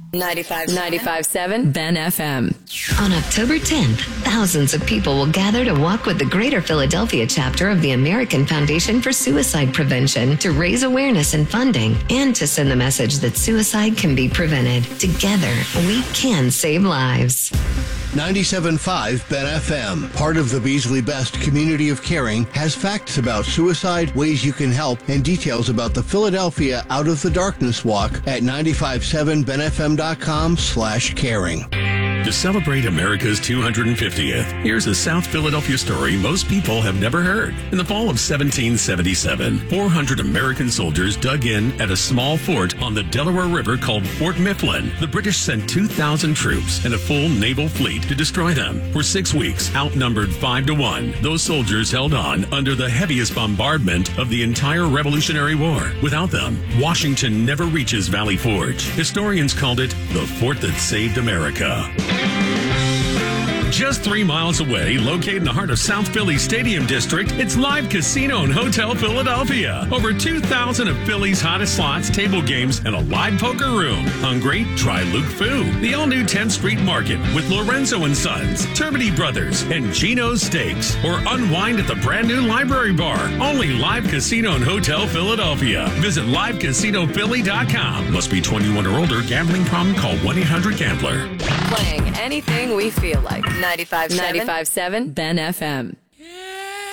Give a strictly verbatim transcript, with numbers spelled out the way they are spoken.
ninety-five point seven Ben F M. On October tenth, thousands of people will gather to walk with the Greater Philadelphia chapter of the American Foundation for Suicide Prevention to raise awareness and funding and to send the message that suicide can be prevented. Together, we can save lives. ninety-seven point five Ben F M, part of the Beasley Best community of caring, has facts about suicide, ways you can help, and details about the Philadelphia Out of the Darkness Walk at nine five seven ben f m dot com slash caring. To celebrate America's two hundred fiftieth, here's a South Philadelphia story most people have never heard. In the fall of seventeen seventy-seven, four hundred American soldiers dug in at a small fort on the Delaware River called Fort Mifflin. The British sent two thousand troops and a full naval fleet to destroy them. For six weeks, outnumbered five to one, those soldiers held on under the heaviest bombardment of the entire Revolutionary War. Without them, Washington never reaches Valley Forge. Historians called it the fort that saved America. Just three miles away, located in the heart of South Philly Stadium District, it's Live Casino and Hotel Philadelphia. Over two thousand of Philly's hottest slots, table games, and a live poker room. Hungry? Try Luke Fu. The all-new tenth Street Market with Lorenzo and Sons, Termity Brothers, and Gino's Steaks. Or unwind at the brand-new Library Bar. Only Live Casino and Hotel Philadelphia. Visit live casino philly dot com. Must be twenty-one or older. Gambling problem? Call one eight hundred gambler. Playing anything we feel like. ninety-five point seven Ben F M.